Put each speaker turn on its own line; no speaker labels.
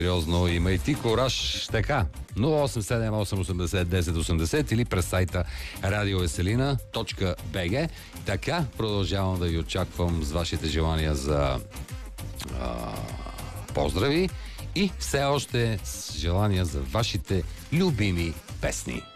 Сериозно, има и ти кораж. Така, 0878801080 или през сайта radioveselina.bg. Така, продължавам да ви очаквам с вашите желания за поздрави и все още с желания за вашите любими песни.